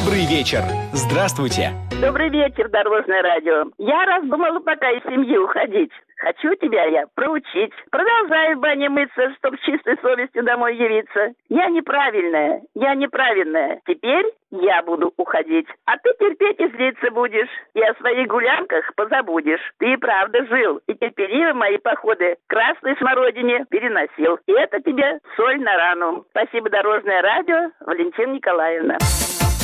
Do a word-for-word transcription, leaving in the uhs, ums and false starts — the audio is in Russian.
Добрый вечер. Здравствуйте. Добрый вечер, Дорожное радио. Я раздумала пока из семьи уходить. Хочу тебя я проучить. Продолжай в бане мыться, чтоб с чистой совестью домой явиться. Я неправильная, я неправильная. Теперь я буду уходить. А ты терпеть и злиться будешь. И о своих гулянках позабудешь. Ты и правда жил. И терпеливо мои походы к красной смородине переносил. И это тебе соль на рану. Спасибо, Дорожное радио. Валентина Николаевна.